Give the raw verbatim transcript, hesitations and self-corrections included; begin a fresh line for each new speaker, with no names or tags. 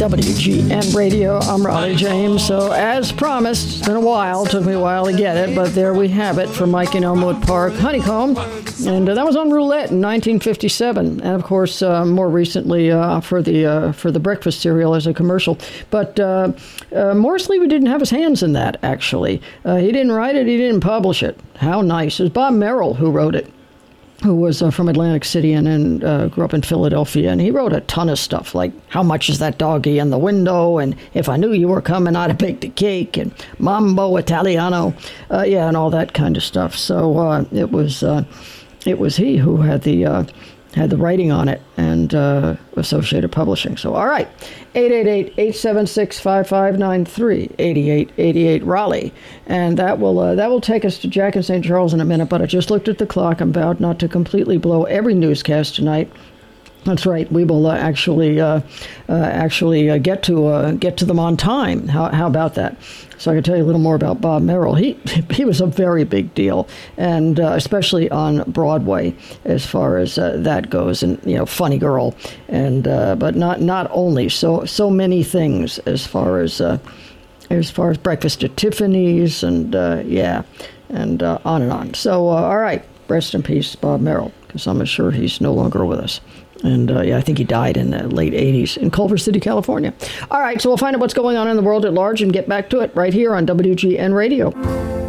W G N Radio. I'm Raleigh James. So as promised, it's been a while. It took me a while to get it, but there we have it for Mike in Elmwood Park. Honeycomb. And uh, that was on Roulette in nineteen fifty-seven. And of course, uh, more recently uh, for the uh, for the breakfast cereal as a commercial. But uh, uh, Morris Levy didn't have his hands in that, actually. Uh, he didn't write it. He didn't publish it. How nice. It was Bob Merrill who wrote it, who was uh, from Atlantic City and, and uh, grew up in Philadelphia. And he wrote a ton of stuff, like How Much Is That Doggy in the Window? And If I Knew You Were Coming, I'd Have Baked a Cake. And Mambo Italiano. Uh, yeah, and all that kind of stuff. So uh, it was uh, it was he who had the uh, had the writing on it and uh, Associated Publishing. So, all right. eight eight eight, eight seven six, five five nine three, eight eight eight eight Raleigh. And that will uh, that will take us to Jack in Saint Charles in a minute, but I just looked at the clock. I'm about not to completely blow every newscast tonight. That's right. We will uh, actually uh, uh, actually uh, get to uh, get to them on time. How how about that? So I can tell you a little more about Bob Merrill. He he was a very big deal, and uh, especially on Broadway as far as uh, that goes. And you know, funny girl, and uh, but not not only so so many things as far as uh, as far as Breakfast at Tiffany's, and uh, yeah, and uh, on and on. So uh, all right, rest in peace, Bob Merrill, because I'm sure he's no longer with us. And, uh, yeah, I think he died in the late eighties in Culver City, California. All right, so we'll find out what's going on in the world at large and get back to it right here on W G N Radio.